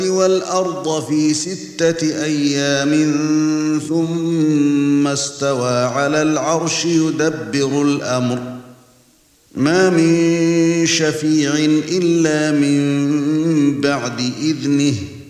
والأرض في 6 أيام ثم استوى على العرش يدبر الأمر ما من شفيع إلا من بعد إذنه